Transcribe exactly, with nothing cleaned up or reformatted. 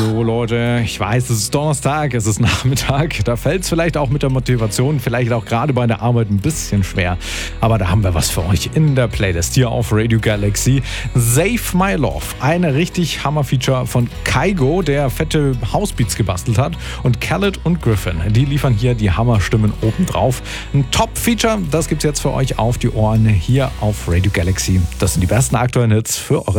So Leute, ich weiß, es ist Donnerstag, es ist Nachmittag, da fällt es vielleicht auch mit der Motivation, vielleicht auch gerade bei der Arbeit ein bisschen schwer, aber da haben wir was für euch in der Playlist hier auf Radio Galaxy. Save My Love, ein richtig Hammer-Feature von Kygo, der fette Housebeats gebastelt hat, und Khaled und Griffin, die liefern hier die Hammerstimmen obendrauf. Ein Top-Feature, das gibt's jetzt für euch auf die Ohren hier auf Radio Galaxy. Das sind die besten aktuellen Hits für eure